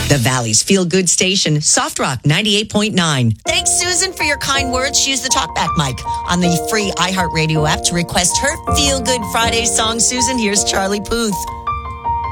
The Valley's feel-good station, Soft Rock 98.9. Thanks, Susan, for your kind words. She used the talkback mic on the free iHeartRadio app to request her Feel Good Friday song. Susan, here's Charlie Puth.